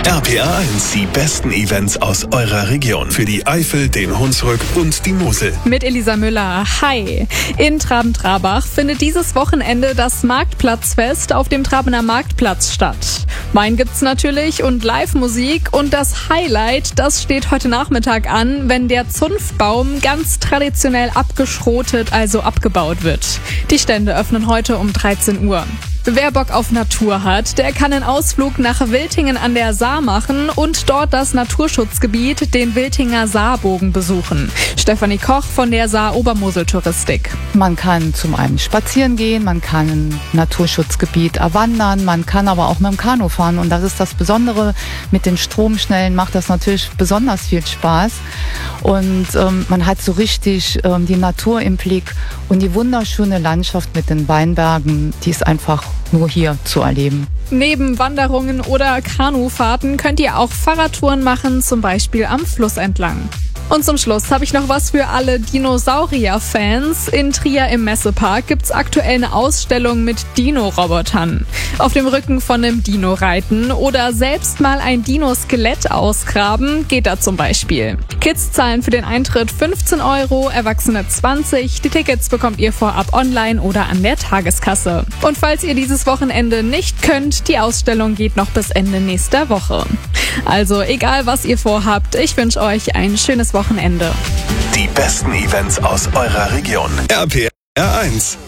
RPR 1, die besten Events aus eurer Region. Für die Eifel, den Hunsrück und die Mosel. Mit Elisa Müller. Hi. In Traben-Trabach findet dieses Wochenende das Marktplatzfest auf dem Trabener Marktplatz statt. Wein gibt's natürlich und Live-Musik. Und das Highlight, das steht heute Nachmittag an, wenn der Zunftbaum ganz traditionell abgeschrotet, also abgebaut wird. Die Stände öffnen heute um 13 Uhr. Wer Bock auf Natur hat, der kann einen Ausflug nach Wiltingen an der Saar machen und dort das Naturschutzgebiet, den Wiltinger Saarbogen, besuchen. Stefanie Koch von der Saar-Obermosel-Touristik. Man kann zum einen spazieren gehen, man kann ein Naturschutzgebiet erwandern, man kann aber auch mit dem Kanu fahren. Und das ist das Besondere, mit den Stromschnellen macht das natürlich besonders viel Spaß. Und man hat so richtig die Natur im Blick und die wunderschöne Landschaft mit den Weinbergen, die ist einfach nur hier zu erleben. Neben Wanderungen oder Kanufahrten könnt ihr auch Fahrradtouren machen, zum Beispiel am Fluss entlang. Und zum Schluss habe ich noch was für alle Dinosaurier-Fans. In Trier im Messepark gibt's aktuell eine Ausstellung mit Dino-Robotern. Auf dem Rücken von einem Dino reiten oder selbst mal ein Dino-Skelett ausgraben geht da zum Beispiel. Kids zahlen für den Eintritt 15 €, Erwachsene 20. Die Tickets bekommt ihr vorab online oder an der Tageskasse. Und falls ihr dieses Wochenende nicht könnt, die Ausstellung geht noch bis Ende nächster Woche. Also egal, was ihr vorhabt, ich wünsche euch ein schönes Wochenende. Die besten Events aus eurer Region. RPR 1.